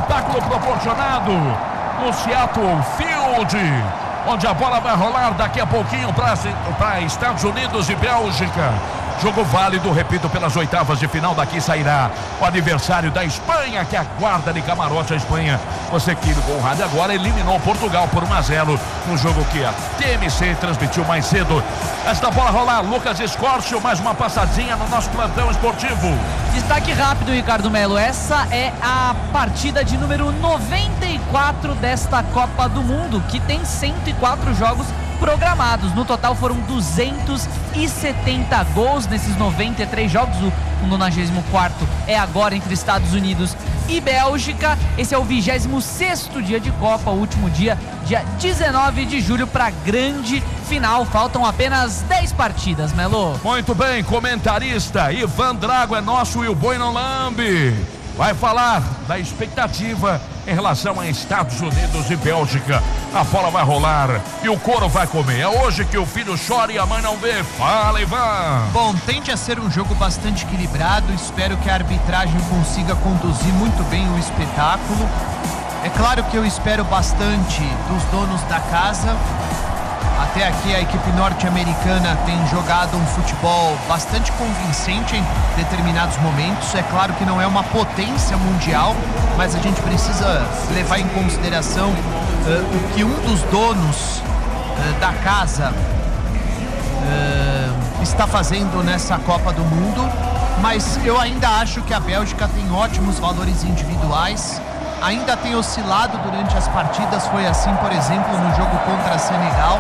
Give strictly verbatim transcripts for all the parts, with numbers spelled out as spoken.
espetáculo proporcionado no Seattle Field, onde a bola vai rolar daqui a pouquinho para Estados Unidos e Bélgica. Jogo válido, repito, pelas oitavas de final. Daqui sairá o adversário da Espanha, que aguarda de camarote a Espanha. Você que ligou o rádio agora, eliminou Portugal por um a zero no jogo que a T M C transmitiu mais cedo. Esta bola rolar, Lucas Escórcio, mais uma passadinha no nosso plantão esportivo. Destaque rápido, Ricardo Melo. Essa é a partida de número noventa e quatro desta Copa do Mundo, que tem cento e quatro jogos programados. No total foram duzentos e setenta gols nesses noventa e três jogos. O nonagésimo quarto é agora entre Estados Unidos e Bélgica. Esse é o vigésimo sexto dia de Copa, o último dia, dia dezenove de julho, para a grande final. Faltam apenas dez partidas, Melo. Muito bem, comentarista Ivan Drago é nosso e o Boi não lambe. Vai falar da expectativa em relação a Estados Unidos e Bélgica. A bola vai rolar e o couro vai comer. É hoje que o filho chora e a mãe não vê. Fala, Ivan. Bom, tende a ser um jogo bastante equilibrado. Espero que a arbitragem consiga conduzir muito bem o espetáculo. É claro que eu espero bastante dos donos da casa. Até aqui a equipe norte-americana tem jogado um futebol bastante convincente em determinados momentos. É claro que não é uma potência mundial, mas a gente precisa levar em consideração uh, o que um dos donos uh, da casa uh, está fazendo nessa Copa do Mundo. Mas eu ainda acho que a Bélgica tem ótimos valores individuais. Ainda tem oscilado durante as partidas, foi assim, por exemplo, no jogo contra Senegal,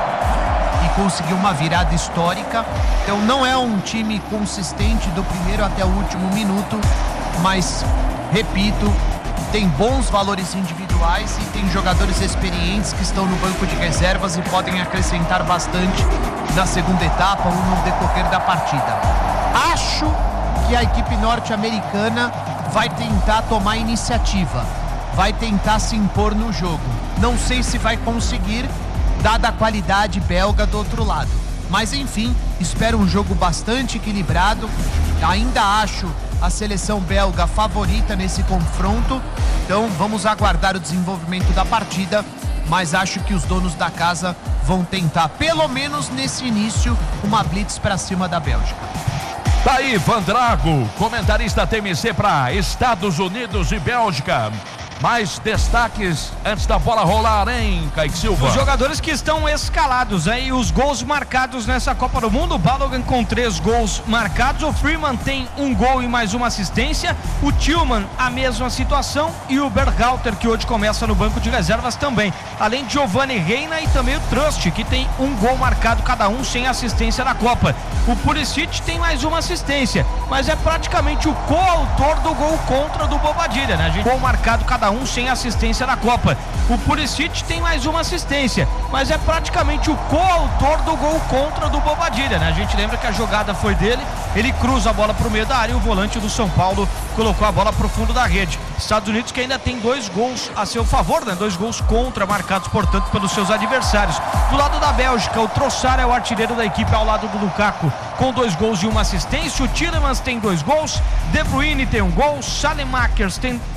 e conseguiu uma virada histórica. Então não é um time consistente do primeiro até o último minuto, mas, repito, tem bons valores individuais e tem jogadores experientes que estão no banco de reservas e podem acrescentar bastante na segunda etapa ou no decorrer da partida. Acho que a equipe norte-americana vai tentar tomar iniciativa, vai tentar se impor no jogo. Não sei se vai conseguir, dada a qualidade belga do outro lado. Mas enfim, espero um jogo bastante equilibrado. Ainda acho a seleção belga favorita nesse confronto. Então vamos aguardar o desenvolvimento da partida. Mas acho que os donos da casa vão tentar, pelo menos nesse início, uma blitz para cima da Bélgica. Tá aí, Van Drago, comentarista T M C para Estados Unidos e Bélgica. Mais destaques antes da bola rolar, hein, Kaique Silva? Os jogadores que estão escalados aí, os gols marcados nessa Copa do Mundo. O Balogun com três gols marcados, o Freeman tem um gol e mais uma assistência, o Tillman a mesma situação e o Berhalter, que hoje começa no banco de reservas também, além de Giovanni Reina e também o Trust, que tem um gol marcado cada um, sem assistência na Copa. O Pulisic tem mais uma assistência, mas é praticamente o coautor do gol contra do Bobadilla, né? A gente gol marcado cada um, sem assistência na Copa. O Pulisic tem mais uma assistência, mas é praticamente o coautor do gol contra do Bobadilla, né? A gente lembra que a jogada foi dele, ele cruza a bola para o meio da área e o volante do São Paulo colocou a bola para o fundo da rede. Estados Unidos que ainda tem dois gols a seu favor, né? Dois gols contra, marcados, portanto, pelos seus adversários. Do lado da Bélgica, o Trossard é o artilheiro da equipe ao lado do Lukaku, com dois gols e uma assistência. O Tielemans tem dois gols, De Bruyne tem um gol, Saelemaekers tem